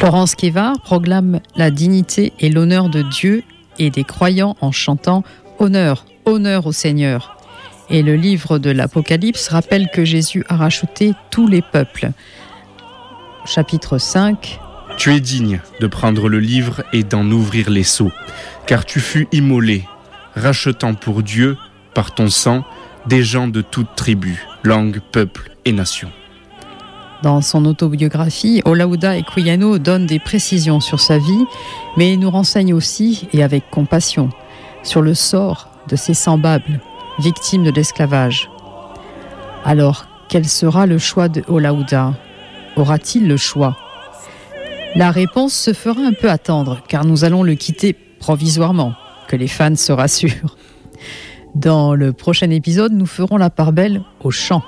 Florence Kévard proclame la dignité et l'honneur de Dieu et des croyants en chantant « Honneur, honneur au Seigneur ». Et le livre de l'Apocalypse rappelle que Jésus a racheté tous les peuples. Chapitre 5. Tu es digne de prendre le livre et d'en ouvrir les sceaux, car tu fus immolé, rachetant pour Dieu, par ton sang, des gens de toutes tribus, langues, peuples et nations. Dans son autobiographie, Olaudah Equiano donne des précisions sur sa vie, mais il nous renseigne aussi, et avec compassion, sur le sort de ces semblables, victimes de l'esclavage. Alors, quel sera le choix de Olaudah ? Aura-t-il le choix ? La réponse se fera un peu attendre, car nous allons le quitter provisoirement, que les fans se rassurent. Dans le prochain épisode, nous ferons la part belle au chant.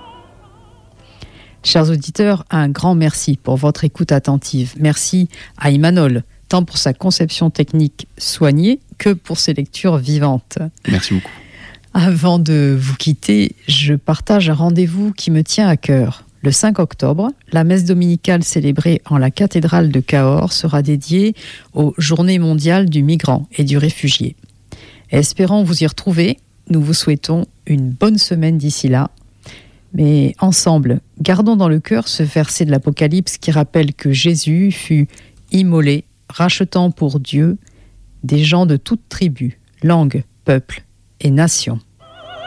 Chers auditeurs, un grand merci pour votre écoute attentive. Merci à Imanol, tant pour sa conception technique soignée que pour ses lectures vivantes. Merci beaucoup. Avant de vous quitter, je partage un rendez-vous qui me tient à cœur. Le 5 octobre, la messe dominicale célébrée en la cathédrale de Cahors sera dédiée aux Journées mondiales du migrant et du réfugié. Espérons vous y retrouver. Nous vous souhaitons une bonne semaine d'ici là. Mais ensemble, gardons dans le cœur ce verset de l'Apocalypse qui rappelle que Jésus fut immolé, rachetant pour Dieu des gens de toutes tribus, langues, peuples et nations.